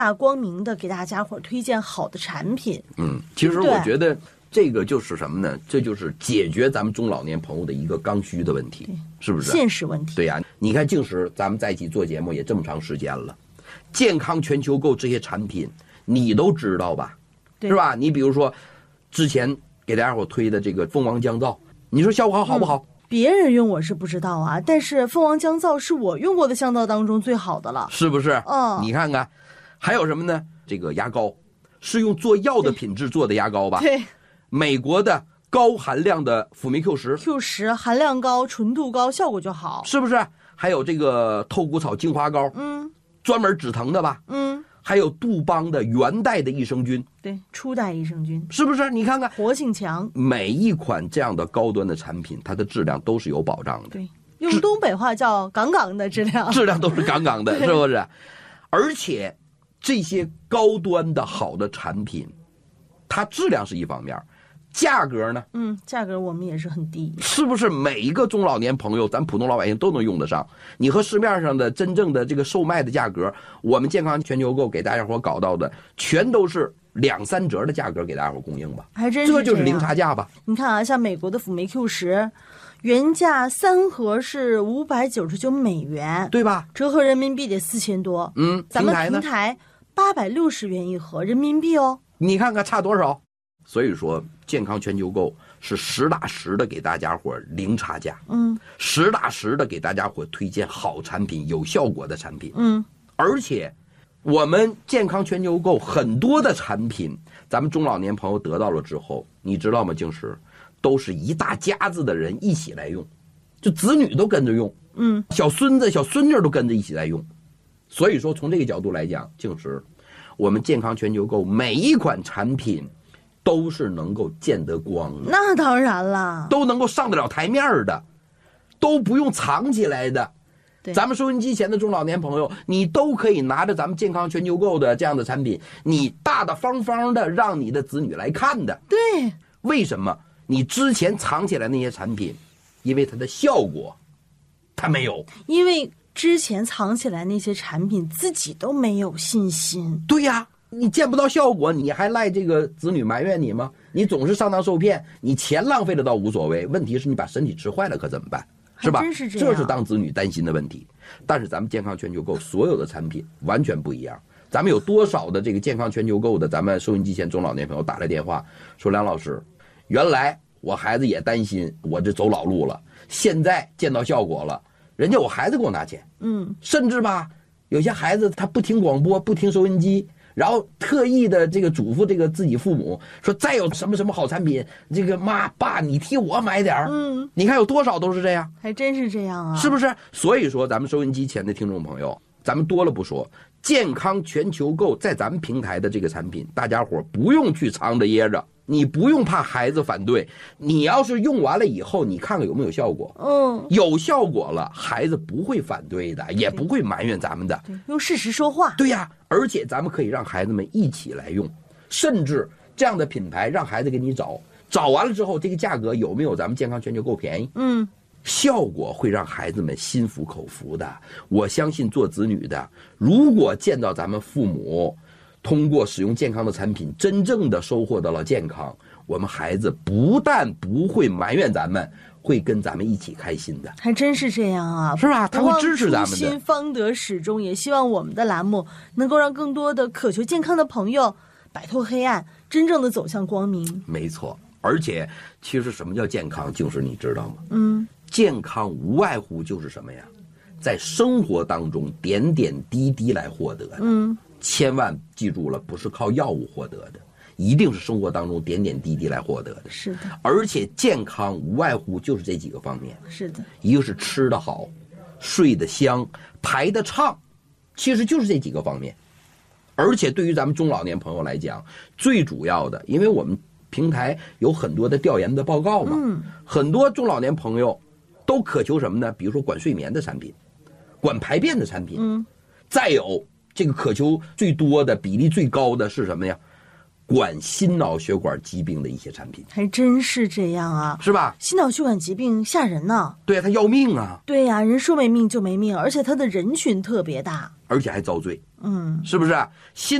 大光明的给大家伙推荐好的产品。 其实我觉得这个就是什么呢？这就是解决咱们中老年朋友的一个刚需的问题，是不是？ 现实问题。 对呀，你看静时咱们在一起做节目也这么长时间了，健康全球购这些产品你都知道吧？是吧？你比如说之前给大家伙推的这个蜂王降噪，你说效果好不好？ 别人用我是不知道啊，但是蜂王降噪是我用过的降噪当中最好的了， 是不是？你看看还有什么呢？这个牙膏是用做药的品质做的牙膏吧？ 对， 美国的高含量的辅酶 Q10 含量高，纯度高，效果就好， 是不是？还有这个透骨草精华膏，专门止疼的吧？还有杜邦的元代的益生菌， 对，初代益生菌， 是不是？你看看， 活性强。 每一款这样的高端的产品，它的质量都是有保障的。 对，用东北话叫“杠杠”的质量， 质量都是杠杠的，是不是？而且这些高端的好的产品，它质量是一方面，价格呢？ 价格我们也是很低， 是不是？每一个中老年朋友，咱普通老百姓都能用得上。你和市面上的真正的这个售卖的价格，我们健康全球购给大家伙搞到的，全都是2、3折的价格给大家伙供应吧？ 还真是这就是零差价吧？ 你看啊，像美国的辅酶 Q10，原价3盒是599美元， 对吧？ 折合人民币得4000多。咱们平台860元一盒人民币哦。 你看看差多少？所以说，健康全球购是实打实的给大家伙零差价，实打实的给大家伙推荐好产品、有效果的产品，而且我们健康全球购很多的产品，咱们中老年朋友得到了之后，你知道吗？静时都是一大家子的人一起来用，就子女都跟着用，小孙子、小孙女都跟着一起来用。所以说，从这个角度来讲，静时我们健康全球购每一款产品都是能够见得光的， 那当然了， 都能够上得了台面的，都不用藏起来的。咱们收音机前的中老年朋友，你都可以拿着咱们健康全球购的这样的产品，你大大方方的让你的子女来看的。 对， 为什么你之前藏起来那些产品？因为它的效果它没有， 因为之前藏起来那些产品自己都没有信心。 对呀，你见不到效果，你还赖这个子女埋怨你吗？你总是上当受骗，你钱浪费了倒无所谓，问题是你把身体吃坏了可怎么办？是吧？这是当子女担心的问题。但是咱们健康全球购所有的产品完全不一样。咱们有多少的这个健康全球购的咱们收音机前中老年朋友打来电话说，梁老师，原来我孩子也担心我这走老路了，现在见到效果了，人家我孩子给我拿钱，甚至吧，有些孩子他不听广播，不听收音机，然后特意的这个嘱咐这个自己父母说，再有什么什么好产品，这个妈爸你替我买点你看有多少都是这样， 还真是这样啊， 是不是？所以说咱们收音机前的听众朋友，咱们多了不说，健康全球购在咱们平台的这个产品，大家伙不用去藏着掖着，你不用怕孩子反对，你要是用完了以后，你看看有没有效果。有效果了，孩子不会反对的，也不会埋怨咱们的。 用事实说话。 对呀，而且咱们可以让孩子们一起来用，甚至这样的品牌让孩子给你找完了之后，这个价格有没有咱们健康全球购便宜？效果会让孩子们心服口服的。我相信做子女的，如果见到咱们父母通过使用健康的产品真正的收获到了健康，我们孩子不但不会埋怨咱们，会跟咱们一起开心的。 还真是这样啊， 是吧？他会支持咱们的。 初心方得始终，也希望我们的栏目能够让更多的渴求健康的朋友摆脱黑暗，真正的走向光明。 没错，而且其实什么叫健康，就是你知道吗？健康无外乎就是什么呀，在生活当中点点滴滴来获得的。千万记住了，不是靠药物获得的，一定是生活当中点点滴滴来获得的。 是的， 而且健康无外乎就是这几个方面。 是的， 一个是吃得好，睡得香，排得畅，其实就是这几个方面。而且对于咱们中老年朋友来讲，最主要的，因为我们平台有很多的调研的报告嘛，很多中老年朋友都渴求什么呢？比如说管睡眠的产品，管排便的产品，再有这个渴求最多的比例最高的是什么呀？ 管心脑血管疾病的一些产品。 还真是这样啊， 是吧？ 心脑血管疾病吓人呢。 对啊，它要命啊。 对呀，人说没命就没命，而且它的人群特别大， 而且还遭罪。是不是？心